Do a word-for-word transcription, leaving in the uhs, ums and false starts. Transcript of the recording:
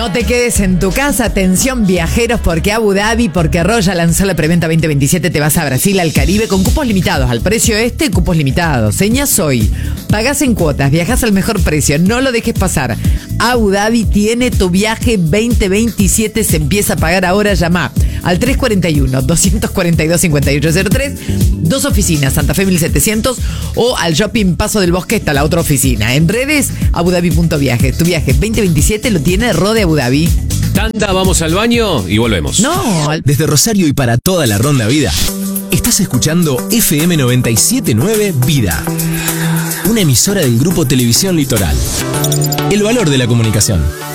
No te quedes en tu casa, atención viajeros, porque Abu Dhabi, porque Royal lanzó la preventa veinte veintisiete, te vas a Brasil, al Caribe, con cupos limitados, al precio este, cupos limitados. Señas hoy, pagás en cuotas, viajás al mejor precio, no lo dejes pasar. Abu Dhabi tiene tu viaje veinte veintisiete, se empieza a pagar ahora, llama al tres cuatro uno, dos cuatro dos, cinco ocho cero tres, dos oficinas, Santa Fe mil setecientos, o al Shopping Paso del Bosque está la otra oficina. En redes, abudabi.viajes. Tu viaje veinte veintisiete lo tiene Rode Abu Dhabi. Tanda, vamos al baño y volvemos. No, al... Desde Rosario y para toda la Ronda Vida, estás escuchando F M noventa y siete punto nueve Vida, una emisora del Grupo Televisión Litoral. El valor de la comunicación.